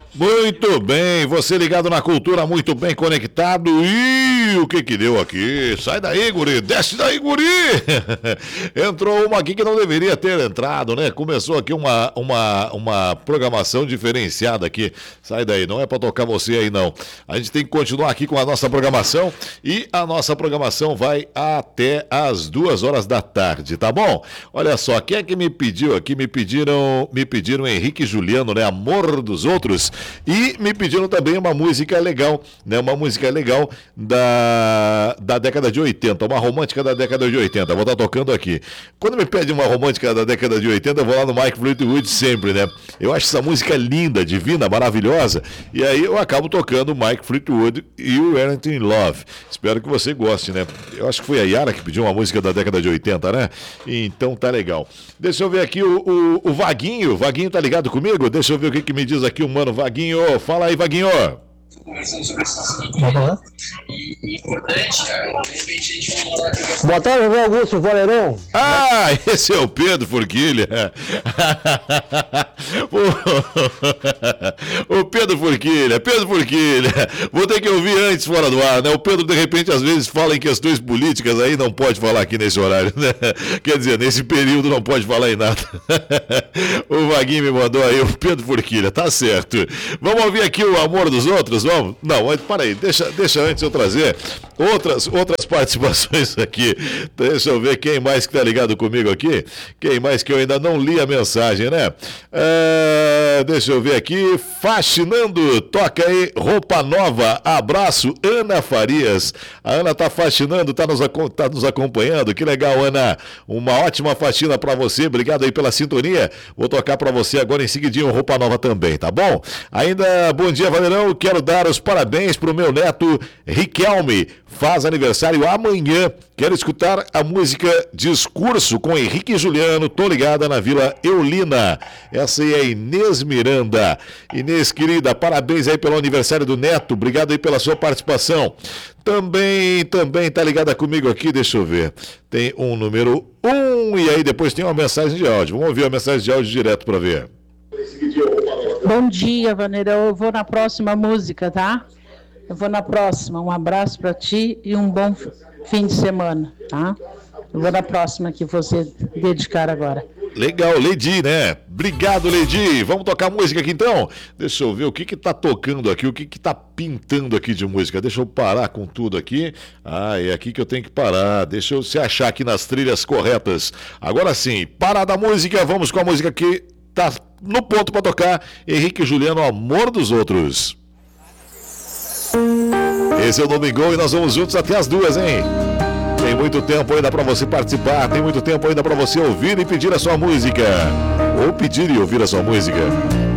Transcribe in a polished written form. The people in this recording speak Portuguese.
Muito bem, você ligado na cultura, muito bem conectado. E o que deu aqui? Sai daí, guri, desce daí, guri. Entrou uma aqui que não deveria ter entrado, né? Começou aqui uma programação diferenciada aqui. Sai daí, não é pra tocar você aí, não. A gente tem que continuar aqui com a nossa programação e a nossa programação vai até as 2 horas da tarde, tá bom? Olha só, quem é que me pediu aqui? Me pediram Henrique e Juliano, né? Amor dos Outros. E me pediram também uma música legal, né? Uma música legal da década de 80, uma romântica da década de 80. Vou estar tocando aqui. Quando me pede uma romântica da década de 80, eu vou lá no Mike Fleetwood sempre, né? Eu acho essa música linda, divina, maravilhosa. E aí eu acabo tocando Mike Fleetwood e o Weren't in Love. Espero que você goste, né? Eu acho que foi a Yara que pediu uma música da década de 80, né? Então tá legal. Deixa eu ver aqui o Vaguinho. Vaguinho tá ligado comigo? Deixa eu ver o que me diz aqui o mano Vaguinho. Fala aí, Vaguinho. Boa tarde, meu Augusto Valerão. Ah, esse é o Pedro Forquilha. O Pedro Forquilha. Vou ter que ouvir antes fora do ar, né? O Pedro, de repente, às vezes fala em questões políticas, aí não pode falar aqui nesse horário, né? Quer dizer, nesse período não pode falar em nada. O Vaguinho me mandou aí, o Pedro Forquilha, tá certo. Vamos ouvir aqui o Amor dos Outros, vamos? Não, para aí, deixa antes eu trazer outras participações aqui. Deixa eu ver quem mais que tá ligado comigo aqui. Quem mais que eu ainda não li a mensagem, né? Deixa eu ver aqui. Faxinando, toca aí, Roupa Nova. Abraço, Ana Farias. A Ana tá faxinando, tá nos acompanhando. Que legal, Ana. Uma ótima faxina pra você. Obrigado aí pela sintonia. Vou tocar pra você agora em seguidinho Roupa Nova também, tá bom? Ainda, bom dia, Valerão. Quero dar os parabéns pro meu neto Riquelme. Faz aniversário amanhã. Quero escutar a música Discurso com Henrique e Juliano. Tô ligada na Vila Eulina. Essa aí é Inês Miranda. Inês, querida, parabéns aí pelo aniversário do neto. Obrigado aí pela sua participação. Também tá ligada comigo aqui, deixa eu ver. Tem um número 1 e aí depois tem uma mensagem de áudio. Vamos ouvir a mensagem de áudio direto para ver. Bom dia, Vaneirão. Eu vou na próxima música, tá? Eu vou na próxima. Um abraço para ti e um bom fim de semana, tá? Eu vou na próxima que você dedicar agora. Legal, Lady, né? Obrigado, Lady. Vamos tocar música aqui então? Deixa eu ver o que tá tocando aqui, o que tá pintando aqui de música. Deixa eu parar com tudo aqui. Ah, é aqui que eu tenho que parar. Deixa eu se achar aqui nas trilhas corretas. Agora sim, parada a música, vamos com a música que tá no ponto para tocar. Henrique e Juliano, Amor dos Outros. Esse é o Domingão e nós vamos juntos até as 2, hein? Tem muito tempo ainda para você participar, tem muito tempo ainda para você ouvir e pedir a sua música. Ou pedir e ouvir a sua música.